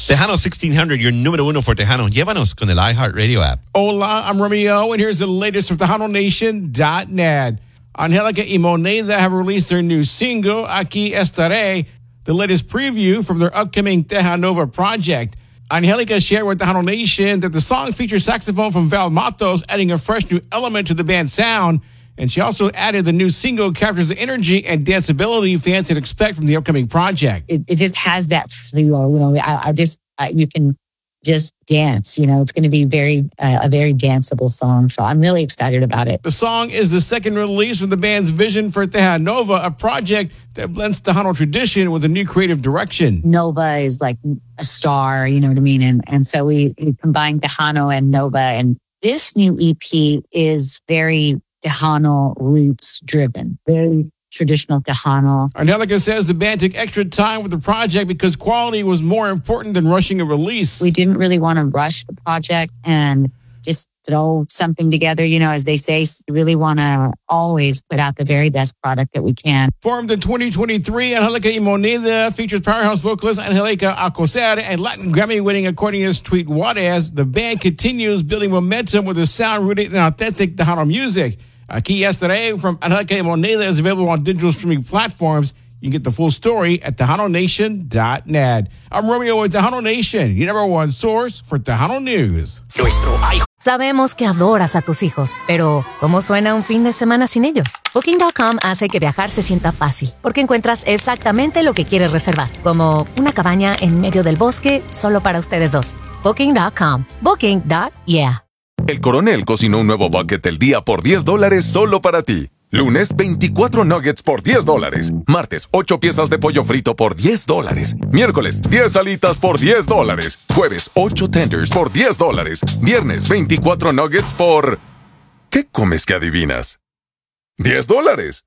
Tejano 1600, your número uno for Tejano. Llévanos con el iHeartRadio app. Hola, I'm Romeo, and here's the latest from TejanoNation.net. Angelica y Moneda have released their new single, Aquí Estaré, the latest preview from their upcoming Tejanova project. Angelica shared with Tejano Nation that the song features saxophone from Val Matos, adding a fresh new element to the band's sound. And she also added the new single captures the energy and danceability fans can expect from the upcoming project. It just has that, you can just dance. It's going to be a very danceable song. So I'm really excited about it. The song is the second release from the band's vision for Tejanova, a project that blends Tejano tradition with a new creative direction. Nova is like a star, you know what I mean? And so we combined Tejano and Nova. And this new EP is very Tejano roots driven, very traditional Tejano. Angelica says the band took extra time with the project because quality was more important than rushing a release. We didn't really want to rush the project and just throw something together, as they say. We really want to always put out the very best product that we can. Formed in 2023, Angelica y Moneda features powerhouse vocalist Angelica Alcocer and Latin Grammy-winning accordionist Tweet Juarez. The band continues building momentum with a sound rooted in authentic Tejano music. Aquí Estaré from Angelica y Moneda is available on digital streaming platforms. You can get the full story at TejanoNation.net. I'm Romeo with Tejano Nation, your number one source for Tejano News. Sabemos que adoras a tus hijos, pero ¿cómo suena un fin de semana sin ellos? Booking.com hace que viajar se sienta fácil, porque encuentras exactamente lo que quieres reservar, como una cabaña en medio del bosque solo para ustedes dos. Booking.com. Booking.yeah. El Coronel cocinó un nuevo bucket del día por $10 solo para ti. Lunes, 24 nuggets por $10. Martes, 8 piezas de pollo frito por $10. Miércoles, 10 alitas por $10. Jueves, 8 tenders por $10. Viernes, 24 nuggets por... ¿Qué comes que adivinas? $10.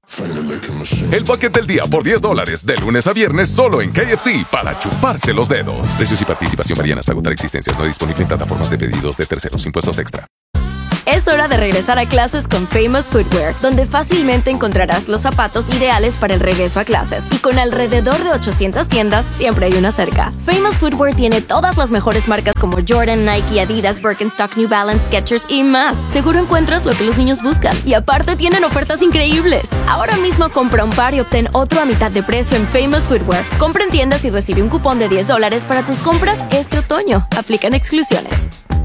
El bucket del día por $10 de lunes a viernes solo en KFC para chuparse los dedos. Precios y participación varían hasta agotar existencias. No disponible en plataformas de pedidos de terceros. Impuestos extra. Es hora de regresar a clases con Famous Footwear, donde fácilmente encontrarás los zapatos ideales para el regreso a clases. Y con alrededor de 800 tiendas, siempre hay una cerca. Famous Footwear tiene todas las mejores marcas como Jordan, Nike, Adidas, Birkenstock, New Balance, Skechers y más. Seguro encuentras lo que los niños buscan. Y aparte tienen ofertas increíbles. Ahora mismo compra un par y obtén otro a mitad de precio en Famous Footwear. Compra en tiendas y recibe un cupón de $10 para tus compras este otoño. Aplican exclusiones.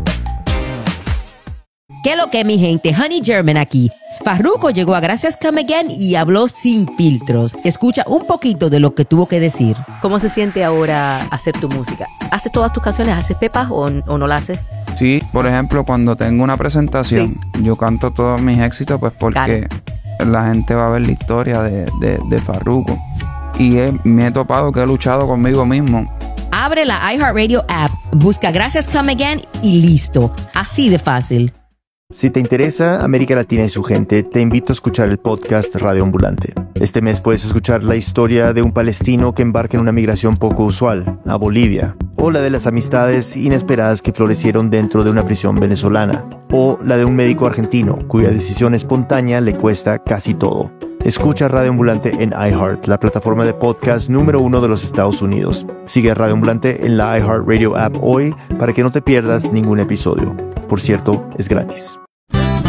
¿Qué lo que, mi gente? Honey German aquí. Farruko llegó a Gracias Come Again y habló sin filtros. Escucha un poquito de lo que tuvo que decir. ¿Cómo se siente ahora hacer tu música? ¿Haces todas tus canciones? ¿Haces pepas o no las haces? Sí, por ejemplo, cuando tengo una presentación, yo canto todos mis éxitos pues porque la gente va a ver la historia de Farruko. Y me he topado que he luchado conmigo mismo. Abre la iHeartRadio app, busca Gracias Come Again y listo. Así de fácil. Si te interesa América Latina y su gente, te invito a escuchar el podcast Radio Ambulante. Este mes puedes escuchar la historia de un palestino que embarca en una migración poco usual, a Bolivia, o la de las amistades inesperadas que florecieron dentro de una prisión venezolana, o la de un médico argentino cuya decisión espontánea le cuesta casi todo. Escucha Radio Ambulante en iHeart, la plataforma de podcast número 1 de los Estados Unidos. Sigue a Radio Ambulante en la iHeartRadio app hoy para que no te pierdas ningún episodio. Por cierto, es gratis.